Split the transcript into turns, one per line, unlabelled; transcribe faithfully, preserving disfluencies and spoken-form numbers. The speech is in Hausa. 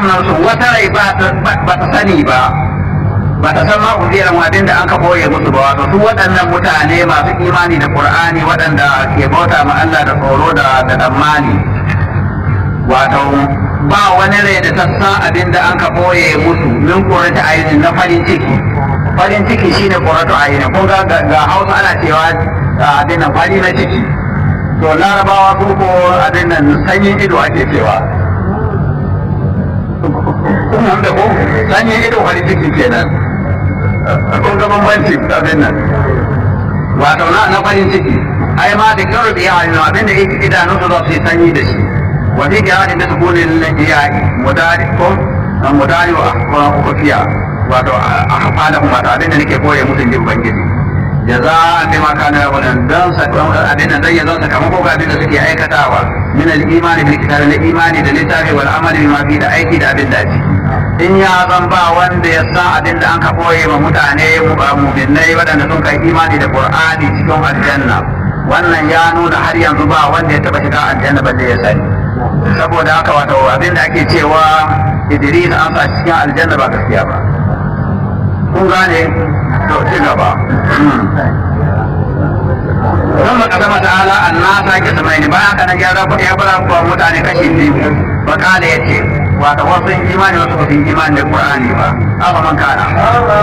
wannan su wata rai ba ta sani ba ba ta san ma uziran abin da an ka boye musu ba wato su waɗannan mutane masu imani da Qur'ani waɗanda ke bauta ma Allah da tsoro da da tsammani wato ba wani rai da ta san abin da an ka boye musu min qurrati aynin na farin ciki farin ciki shine qurratu aynin kun ga ga Hausa ana cewa abin nan fari na ciki to larabawa su ko abin nan sanyin ido ake cewa kun da ko sanyin ido farin ciki kenan kun ga bambanci abin nan wato na na farin ciki ai ma da karo da yawa ne abin da yake idanun su za su yi sanyi da shi wa fi ga da su gune nan iyayi mudari ko mudari wa kofiya wato a hafala kuma abin da nake koyi mutum jin bangiji jaza bi ma kana wannan dan sa abin da zai zan sakamako ga abin da suke aikatawa min al-imani bil kitabi da imani da littafi wal amali bima fi da aiki da abin da ake in ya zan ba wanda ya san abin da an ka koye ma mutane mu'minai waɗanda sun kai imani da Qur'ani cikin aljanna wannan ya nuna har yanzu ba wanda ya taba shiga aljanna balle ya sani saboda haka wato abin da ake cewa Idris an sa cikin aljanna ba gaskiya ba kun gane to ci gaba ثم قدم تعالى الناس كسمين بقى كان جرب يبرا متاني كشي فقال يتي وتوصي إيمان وصف في إيمان القرآن أفمن كان